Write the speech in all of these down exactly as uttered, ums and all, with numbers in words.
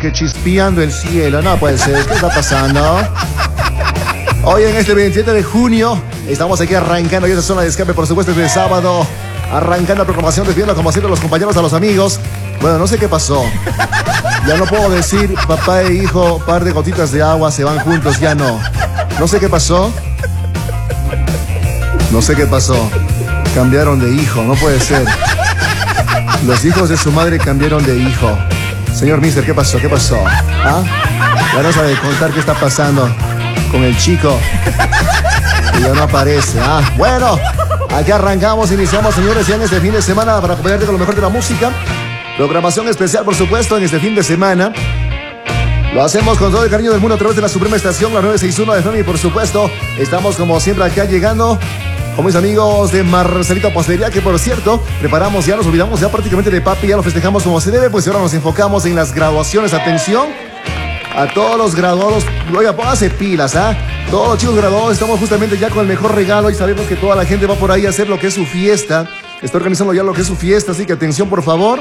que chispeando el cielo. No puede ser, ¿qué está pasando? Hoy en este veintisiete de junio estamos aquí arrancando esta zona de escape, por supuesto, desde sábado. Arrancando la programación, despidiendo como siempre a los compañeros, a los amigos. Bueno, no sé qué pasó. Ya no puedo decir papá e hijo, par de gotitas de agua, se van juntos, ya no. No sé qué pasó. No sé qué pasó. Cambiaron de hijo, no puede ser. Los hijos de su madre cambiaron de hijo. Señor Mister, ¿qué pasó? ¿Qué pasó? ¿Ah? Ya no sabe contar qué está pasando con el chico. Que ya no aparece. Ah, bueno. Aquí arrancamos, iniciamos, señores, ya en este fin de semana para acompañarte con lo mejor de la música. Programación especial, por supuesto, en este fin de semana. Lo hacemos con todo el cariño del mundo a través de la Suprema Estación, la nueve sesenta y uno de F M, y por supuesto, estamos como siempre acá llegando con mis amigos de Marcelito Pastelería, que por cierto, preparamos, ya nos olvidamos ya prácticamente de papi, ya lo festejamos como se debe, pues ahora nos enfocamos en las graduaciones. Atención a todos los graduados, oiga, póngase pilas, ¿ah? ¿eh? Todos los chicos graduados estamos justamente ya con el mejor regalo y sabemos que toda la gente va por ahí a hacer lo que es su fiesta. Está organizando ya lo que es su fiesta, así que atención, por favor,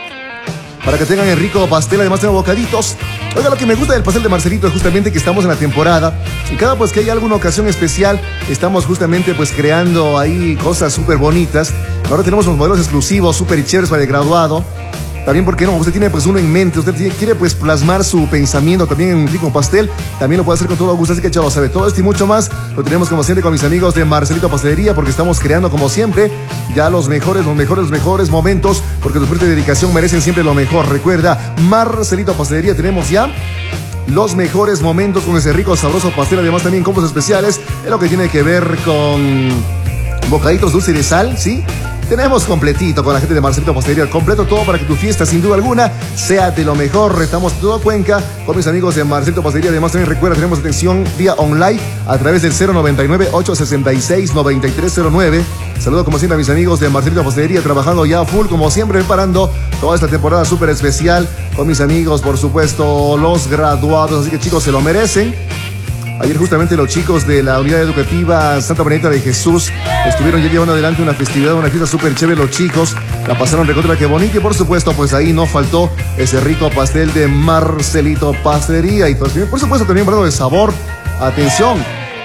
para que tengan el rico pastel. Además tengo bocaditos. Oiga, lo que me gusta del pastel de Marcelito es justamente que estamos en la temporada y cada pues que hay alguna ocasión especial estamos justamente pues creando ahí cosas súper bonitas. Ahora tenemos unos modelos exclusivos súper chéveres para el graduado. También, ¿por qué no? Usted tiene pues uno en mente, usted quiere pues plasmar su pensamiento también en un rico pastel, también lo puede hacer con todo gusto, así que ya lo sabe. Todo esto y mucho más lo tenemos como siempre con mis amigos de Marcelito Pastelería, porque estamos creando como siempre ya los mejores, los mejores, los mejores momentos, porque tu fuerte dedicación merecen siempre lo mejor. Recuerda, Marcelito Pastelería, tenemos ya los mejores momentos con ese rico, sabroso pastel, además también combos especiales en lo que tiene que ver con bocaditos dulce de sal, ¿sí? Tenemos completito con la gente de Marcelito Pastelería, completo todo para que tu fiesta sin duda alguna sea de lo mejor. Estamos en toda Cuenca con mis amigos de Marcelito Pastelería. Además también recuerda, tenemos atención vía online a través del cero noventa y nueve, ochocientos sesenta y seis, noventa y tres cero nueve. Saludo como siempre a mis amigos de Marcelito Pastelería, trabajando ya full como siempre, preparando toda esta temporada súper especial con mis amigos, por supuesto, los graduados. Así que chicos, se lo merecen. Ayer justamente los chicos de la Unidad Educativa Santa Benedicta de Jesús estuvieron ya llevando adelante una festividad, una fiesta súper chévere. Los chicos la pasaron recontra que bonito y por supuesto pues ahí no faltó ese rico pastel de Marcelito Pastelería. Y pues, por supuesto también hablando de sabor, atención,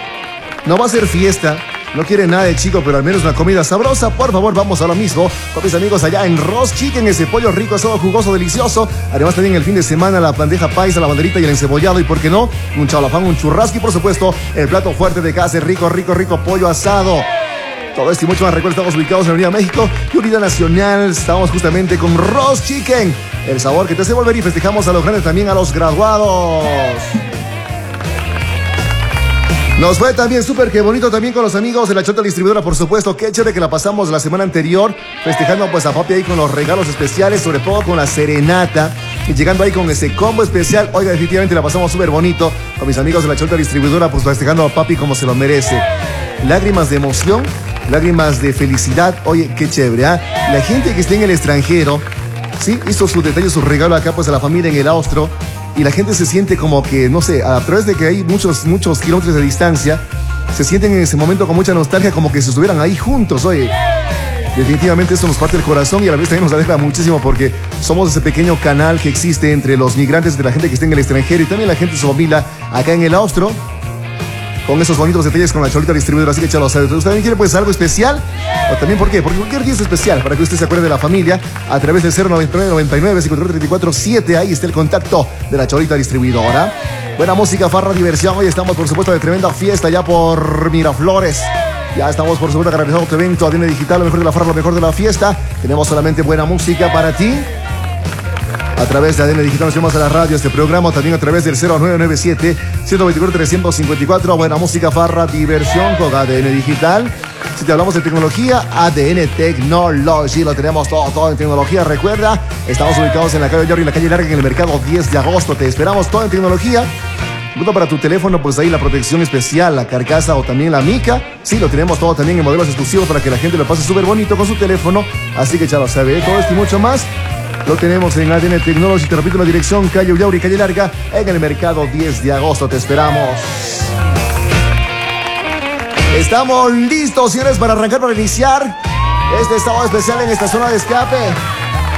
no va a ser fiesta, no quiere nada de chico, pero al menos una comida sabrosa. Por favor, vamos a lo mismo con mis amigos allá en Ross Chicken, ese pollo rico, asado, jugoso, delicioso. Además también el fin de semana la bandeja paisa, la banderita y el encebollado. Y por qué no, un chalafán, un churrasco y por supuesto el plato fuerte de casa, rico, rico, rico pollo asado. Todo esto y mucho más. Recuerda, estamos ubicados en Avenida México y Unidad Nacional. Estamos justamente con Ross Chicken, el sabor que te hace volver, y festejamos a los grandes, también a los graduados. Nos fue también súper que bonito también con los amigos de la Chota Distribuidora, por supuesto. Qué chévere que la pasamos la semana anterior festejando pues a papi ahí con los regalos especiales, sobre todo con la serenata, y llegando ahí con ese combo especial. Oiga, definitivamente la pasamos súper bonito con mis amigos de la Chota Distribuidora, pues festejando a papi como se lo merece. Lágrimas de emoción, lágrimas de felicidad. Oye, qué chévere, ¿ah? ¿eh? La gente que está en el extranjero, sí, hizo sus detalles, su regalo acá pues a la familia en el Austro. Y la gente se siente como que, no sé, a través de que hay muchos, muchos kilómetros de distancia, se sienten en ese momento con mucha nostalgia, como que si estuvieran ahí juntos. Oye, definitivamente eso nos parte el corazón y a la vez también nos alegra muchísimo porque somos ese pequeño canal que existe entre los migrantes, de la gente que está en el extranjero y también la gente de su familia acá en el Austro, con esos bonitos detalles con la Cholita Distribuidora. Así que échalo a saber. ¿Usted también quiere pues algo especial? O también, ¿por qué? Porque cualquier día es especial, para que usted se acuerde de la familia, a través del cero noventa y nueve, noventa y nueve, cincuenta y cuatro, treinta y cuatro, siete. Ahí está el contacto de la Cholita Distribuidora. Buena música, farra, diversión. Hoy estamos, por supuesto, de tremenda fiesta ya por Miraflores. Ya estamos, por supuesto, garantizando tu evento A D N Digital, lo mejor de la farra, lo mejor de la fiesta. Tenemos solamente buena música para ti. A través de A D N Digital nos llevamos a la radio este programa, también a través del cero nueve nueve siete, ciento veinticuatro, trescientos cincuenta y cuatro. Buena música, farra, diversión con A D N Digital. Si te hablamos de tecnología, A D N Technology, lo tenemos todo, todo en tecnología. Recuerda, estamos ubicados en la calle Yorri, en la calle Larga, en el mercado diez de agosto. Te esperamos todo en tecnología. Punto para tu teléfono, pues ahí la protección especial, la carcasa o también la mica. Sí, lo tenemos todo también en modelos exclusivos para que la gente lo pase súper bonito con su teléfono. Así que ya lo sabe, todo esto y mucho más lo tenemos en A D N Technology. Te repito la dirección, calle Ullauri, calle Larga, en el mercado diez de agosto. Te esperamos. Estamos listos, señores, para arrancar, para iniciar este sábado especial en esta zona de escape.